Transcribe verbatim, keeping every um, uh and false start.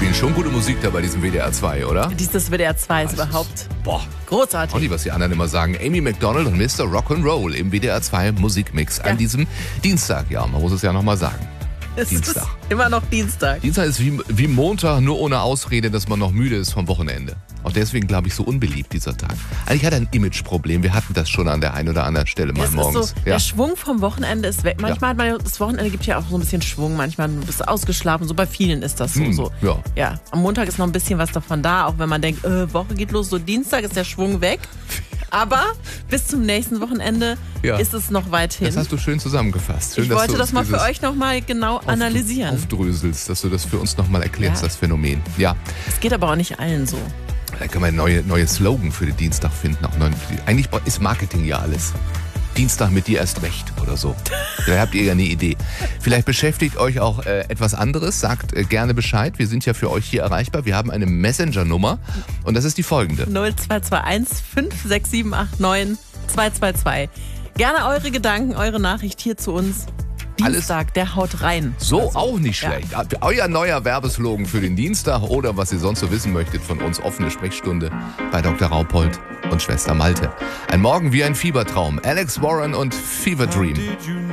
Evelyn, schon gute Musik da bei diesem W D R zwei, oder? Dieses W D R zwei ist Das überhaupt ist, boah, großartig. auch nicht, was die anderen immer sagen. Amy Macdonald und Mister Rock'n'Roll im W D R zwei Musikmix Ja. an diesem Dienstag. Ja, man muss es ja nochmal sagen. Es Dienstag. ist immer noch Dienstag. Dienstag ist wie, wie Montag, nur ohne Ausrede, dass man noch müde ist vom Wochenende. Auch deswegen, glaube ich, so unbeliebt dieser Tag. Eigentlich hat er ein Imageproblem. Wir hatten das schon an der einen oder anderen Stelle mal Es ist morgens. so, ja. der Schwung vom Wochenende ist weg. Manchmal hat man, das Wochenende gibt ja auch so ein bisschen Schwung. Manchmal bist du ausgeschlafen. So bei vielen ist das so. Hm, so. ja. ja. Am Montag ist noch ein bisschen was davon da. Auch wenn man denkt, äh, Woche geht los. So Dienstag ist der Schwung weg. Aber bis zum nächsten Wochenende Ja. ist es noch weit hin. Das hast du schön zusammengefasst. Schön, ich dass wollte du das mal für dieses euch nochmal genau auf- analysieren. Aufdröselst, dass du das für uns nochmal erklärst, Ja. das Phänomen. Ja, Es geht aber auch nicht allen so. da können wir ein neue, neue Slogan für den Dienstag finden. Auch neuen, eigentlich ist Marketing ja alles. Dienstag mit dir erst recht oder so. Da habt ihr ja eine Idee. Vielleicht beschäftigt euch auch äh, etwas anderes. Sagt äh, gerne Bescheid. Wir sind ja für euch hier erreichbar. Wir haben eine Messenger-Nummer und das ist die folgende. null zwei zwei eins fünf sechs sieben acht neun zwei zwei zwei. Gerne eure Gedanken, eure Nachricht hier zu uns. Alles- Dienstag, der haut rein. So, Also, auch nicht ja. schlecht. Habt ihr Euer neuer Werbeslogan für den Dienstag oder was ihr sonst so wissen möchtet von uns. Offene Sprechstunde bei Doktor Raupold und Schwester Malte. Ein Morgen wie ein Fiebertraum. Alex Warren und Fever Dream.